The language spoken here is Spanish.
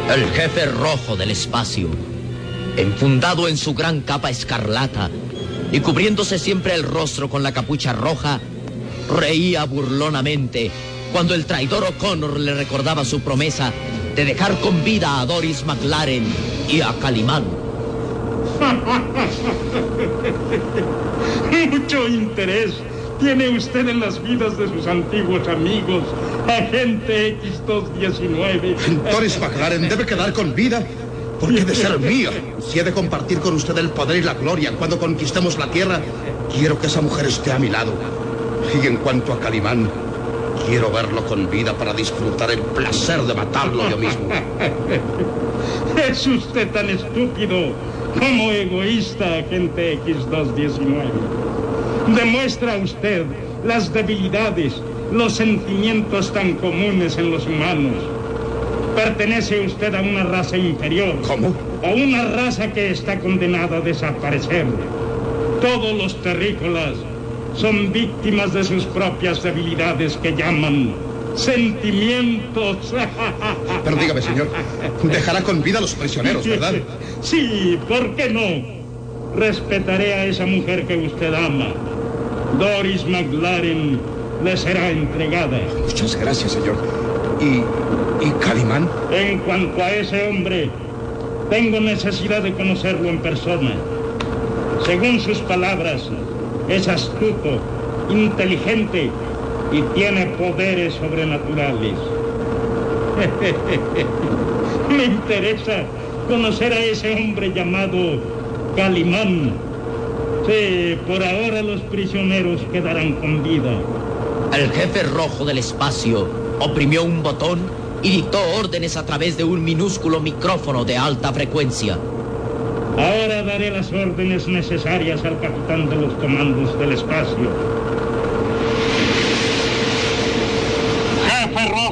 El jefe rojo del espacio, enfundado en su gran capa escarlata y cubriéndose siempre el rostro con la capucha roja, reía burlonamente cuando el traidor O'Connor le recordaba su promesa de dejar con vida a Doris McLaren y a Calimán. Mucho interés tiene usted en las vidas de sus antiguos amigos, agente X-219. Doris McLaren debe quedar con vida, porque de ser mía, si he de compartir con usted el poder y la gloria cuando conquistemos la tierra, quiero que esa mujer esté a mi lado. Y en cuanto a Calimán, quiero verlo con vida para disfrutar el placer de matarlo yo mismo. Es usted tan estúpido como egoísta, agente X-219. Demuestra usted las debilidades, los sentimientos tan comunes en los humanos. Pertenece usted a una raza inferior. ¿Cómo? A una raza que está condenada a desaparecer. Todos los terrícolas son víctimas de sus propias debilidades que llaman sentimientos. Pero dígame, señor, dejará con vida a los prisioneros, ¿verdad? Sí, ¿por qué no? Respetaré a esa mujer que usted ama. Doris McLaren le será entregada. Muchas gracias, señor. ¿Y Calimán? En cuanto a ese hombre, tengo necesidad de conocerlo en persona. Según sus palabras, es astuto, inteligente y tiene poderes sobrenaturales. Me interesa conocer a ese hombre llamado Calimán. Sí, por ahora los prisioneros quedarán con vida. El jefe rojo del espacio oprimió un botón y dictó órdenes a través de un minúsculo micrófono de alta frecuencia. Ahora daré las órdenes necesarias al capitán de los comandos del espacio.